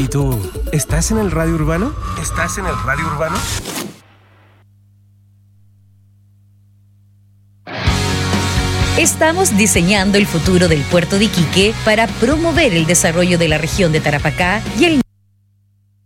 ¿Y tú, estás en el radio urbano? ¿Estás en el radio urbano? Estamos diseñando el futuro del puerto de Iquique para promover el desarrollo de la región de Tarapacá y el